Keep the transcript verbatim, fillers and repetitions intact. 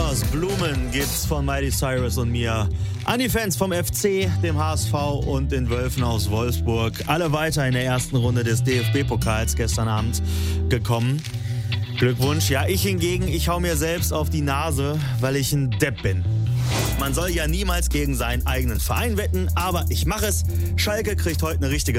Sommers Blumen gibt's von Miley Cyrus und mir an die Fans vom F C, dem H S V und den Wölfen aus Wolfsburg. Alle weiter in der ersten Runde des D F B-Pokals gestern Abend gekommen. Glückwunsch. Ja, ich hingegen, ich hau mir selbst auf die Nase, weil ich ein Depp bin. Man soll ja niemals gegen seinen eigenen Verein wetten, aber ich mache es. Schalke kriegt heute eine richtige